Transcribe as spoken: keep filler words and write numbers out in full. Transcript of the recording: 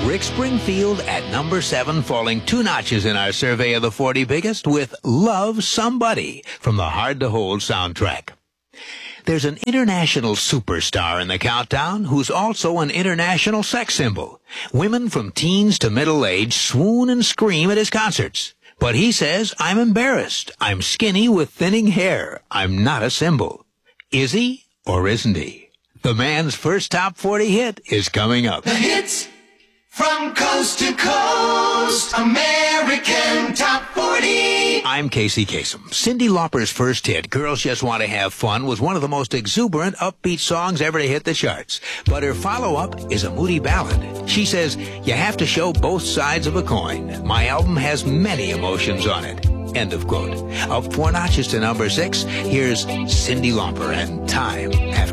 Rick Springfield at number seven, falling two notches in our survey of the forty biggest with Love Somebody from the Hard to Hold soundtrack. There's an international superstar in the countdown who's also an international sex symbol. Women from teens to middle age swoon and scream at his concerts. But he says, I'm embarrassed. I'm skinny with thinning hair. I'm not a symbol. Is he or isn't he? The man's first top forty hit is coming up. The hits from coast to coast, American Top forty. I'm Casey Kasem. Cyndi Lauper's first hit, Girls Just Want to Have Fun, was one of the most exuberant, upbeat songs ever to hit the charts. But her follow-up is a moody ballad. She says, you have to show both sides of a coin. My album has many emotions on it. End of quote. Up four notches to number six, here's Cyndi Lauper and Time After